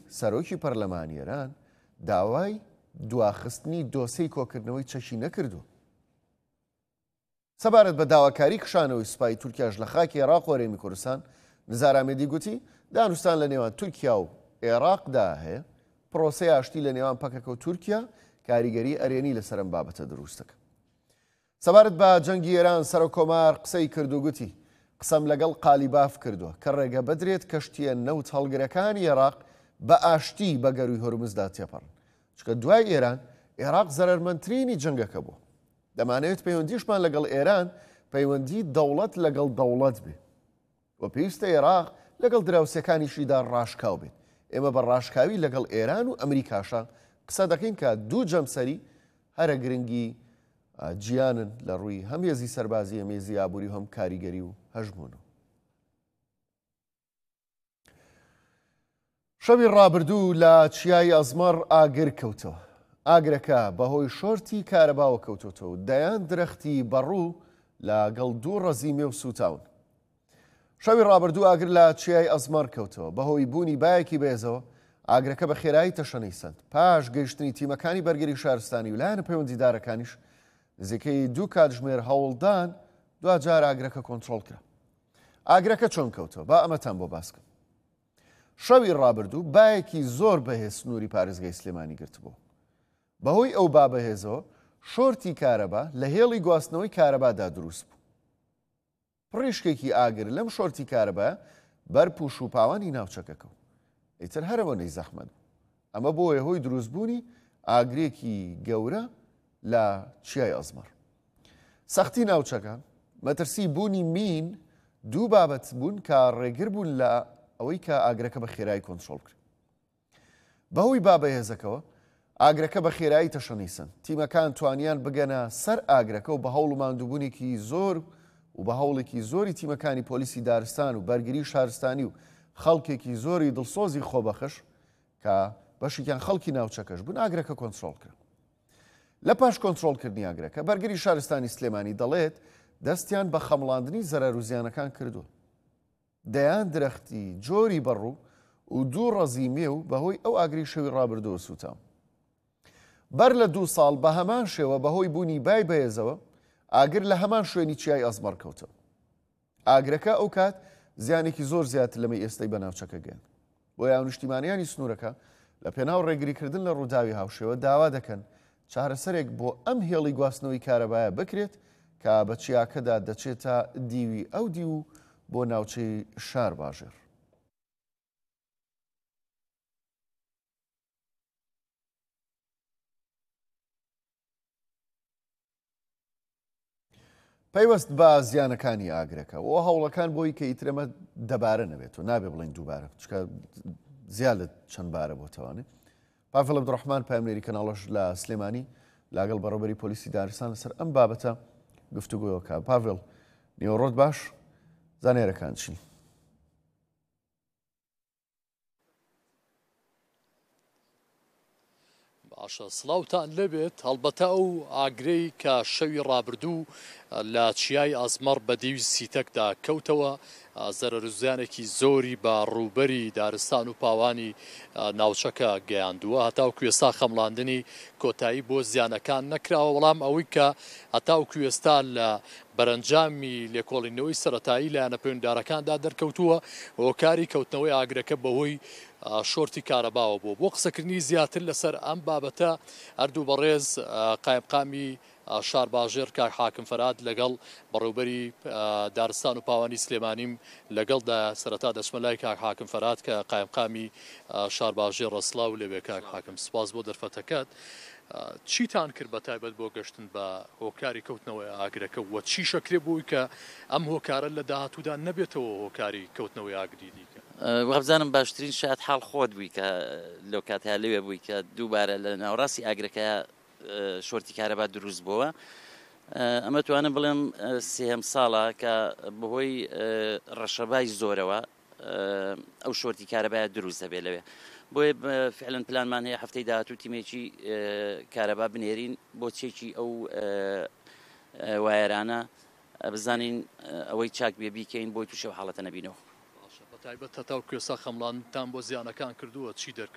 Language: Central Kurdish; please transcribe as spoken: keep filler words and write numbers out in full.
سەرۆکی پەرلەمانی ئێران داوای دواخستنی دۆسەی کۆکردنەوەی چەشی نەکردو. سەبارەت بە داواکاری کشانەوەی سوپای تورکیاش لە خاکی عێراق و هەرێمی کوردستان، نزار ئامێدی گوتی دانوستان لە نێوان تورکیا و عێراقدا هەیە، پرۆسەی ئاشتی لە نێوان پەکەکە و تورکیا کاریگەری ئەرێنی لەسەر ئەم بابەتە دروست دەکات. سەبارەت بە جەنگی ئێران سەر و کۆمار قسەی کردو گوتی قسەم لەگەڵ قالیباف کردووە کە ڕێگە بدرێت کەشتیە نەوت هەڵگرەکانی عێراق بە ئاشتی بە گەروی هۆرمزدا تێپەڕن، چکە دوای ئێران عێراق زەرمەندترینی جەنگەکە بوو. دەمانەوێت پەیوەندیشمان لەگەڵ ئێران پەیوەندی دەوڵەت لەگەڵ دەوڵەت بێت و پێویستە عێراق لەگەڵ دراوسەکانیشیدا ڕاشکاو بێت. ئێمە بە ڕاشکاوی لەگەڵ ئێران و ئەمریکاشە قسە دەکەین کە دوو جەمسەری هەرە گرنگی گیانن لە ڕووی هەم هێزی سەربازی هەم هێزی ئابووری و هەم کاریگەری و هەژمونە. شەوی ڕابردوو لە چیای ئەزمەر ئاگر کەوتەوە. ئاگرەکە بەهۆی شۆرتی کارەباوە کەوتۆتەوە، دەیان درەختی بەڕوو لەگەڵ دوو ڕەزیمێ و سوتاون. شەوی ڕابردوو ئاگر لە چیای ئەزمەر کەوتەوە بەهۆی بوونی بایەکی بێزەوە. ئاگرەکە بە خێرایی تەشەنەی سەند. پاش گەیشتنی تیمەکانی بەرگەری شارستانی و لایەنە پەیوەندیدارەکانیش نزیکەی دوو کاتژمێر هەوڵدان دوجار ئاگرەکە کۆنتڕۆڵ کرا. ئاگرەکە چۆن کەوتەوە با ئەمەتان بۆ باسکەم. شەوی ڕابردوو بایەکی زۆر بەهێز سنووری پارێزگای سلێمانی گرتبوو. بەهۆی ئەو بابەهێزەوە شۆرتی کارەبا لە هێڵی گواستنەوەی کارەبادا دروست بوو. پڕیشکێکی ئاگر لەم شۆرتی کارەبا بەر پوش و پاوانی ناوچەکە کەوت. ئیتر هەرەوەنەی زەحمەت بوو. ئەمە بۆیە هۆی دروستبوونی ئاگرێکی گەورە لە چیای ئەزمەر. سەختی ناوچەکە مەترسی بوونی مین دوو بابەت بوون کە ڕێگر بوون لە ئەوەی کە ئاگرەکە بە خێرایی کۆنتڕۆڵ کرد. بەهۆی بابەهێزەکەەوە ئاگرەکە بە خێرایی تەشەنەی سەند. تیمەکان توانیان بگەنە سەر ئاگرەکە و بە هەوڵ و ماندووبوونێکی زۆر و بە هەوڵێکی زۆری تیمەکانی پۆلیسی دارستان و بەرگری شارستانی و خەڵکێکی زۆری دڵسۆزی خۆبەخش کە بەشێکیان خەڵکی ناوچەکەش بوون ئاگرەکە کۆنتڕۆڵ کرد. لە پاش کۆنتڕۆڵکردنی ئاگرەکە بەرگری شارستانی سلێمانی دەڵێت دەستیان بە خەمڵاندنی زەرەر و زیانەکان کردووە. دەیان درەختی جۆری بەڕوو و دوو ڕەزی مێ و بەهۆی ئەو ئاگری شەوی ڕابردووە سوتاو. بەر لە دوو ساڵ بە هەمان شێوە بەهۆی بوونی بای بەهێزەوە ئاگر لە هەمان شوێنی چیای ئەزمەر کەوتەوە. ئاگرەکە ئەو کات زیانێکی زۆر زیاتر لەمەی ئێستەی بە ناوچەکە گەیاند. بۆ یان نیشتیمانیانی سنوورەکە لە پێناو ڕێگریکردن لە ڕووداوی هاوشێوە داوا دەکەن چارەسەرێک بۆ ئەم هێڵی گواستنەوەی کارەبایە بکرێت کە بە چیاکەدا دەچێتە دیوی ئەو دی و بۆ ناوچەی شار باژێر. پەیوەست بە زیانەکانی ئاگرەکە و هەوڵەکان بۆی کە ئیترەمە دەبارە نەبێت و نابێ بڵین دووبارە چکە زیادت چەند بارە بۆتەوانێت. پاڤڵ عەبدوڕەحمان پایمنێری کەناڵەش لە سلێمانی لاگەڵ بەڕێوەبەری پۆلیسی دارستان لەسەر ئەم بابەتە گفتوگۆیەکە. پاڤڵ نیوەڕۆت باش، زانێرەکان چی؟ باشە سڵاوتان لەبێت. هەڵبەتە ئەو ئاگرەی کە شەوی ڕابردوو لە چیای ئەزمەر بە دیوی سیتەکدا کەوتەوە زەرەرزیانێکی زۆری بە ڕووبەری دارستان و پاوانی ناوچەکە گەیاندووە. هەتاو کوێستا خەمڵاندنی کۆتایی بۆ زیانەکان نەکراوە، بەڵام ئەوەی کە هەتاو کوێستا لە بەرەنجامی لێکۆڵینەوەی سەرەتایی لایەنە پەیوەندیدارەکاندا دەرکەوتووە هۆکاری کەوتنەوەی ئاگرەکە بەهۆی شۆرتی کارەباوە بوو. بۆ قسەکردنی زیاتر لەسەر ئەم بابەتە هەردوو بەڕێز قایمقامی شار باژێر کاک حاکم فەرهاد لەگەڵ بەڕێوەبەری دارستان و پاوانی سلێمانیم لەگەڵدا سەرەتا دەچمە لای کاک حاکم فەرهاد کە قایمقامی شار باژێر ڕەسڵاو لەبێ. کاک حاکم سپاس بۆ دەرفەتەکەت. چیتان کرد بە تایبەت بۆ گەشتن بە هۆکاری کەوتنەوەی ئاگرەکە و چی شەکرێ بووی کە ئەم هۆکارە لە داهاتوودا نەبێتەوە هۆکاری کەوتنەوەی ئاگری دیکە؟ وەبزانم باشترین شاد حاڵ خۆت بووی کە لەو کاتیا لەوێ بووی کە دووبارە لە ناوڕاستی ئاگرەکە شۆرتی کارەبا دروست بووە. ئەمە توانم بڵێم سێهەم ساڵە کە بەهۆی ڕەشەبای زۆرەوە ئەو شۆرتی کارەبایە دروست دەبێت لەوێ. بۆیە فعلەن پلانمان هەیە هەفتەی داهاتوو تیمێکی کارەبا بنێرین بۆ چێکی ئەو وایەرانە بزانین ئەوەی چاک بێ بیکەین بۆی تووشەوە حاڵەتە نەبینەوە. بەتایبەت هەتاو کوێسا خەمڵاندنتان بۆ زیانەکان کردووە چی دەرکەوت؟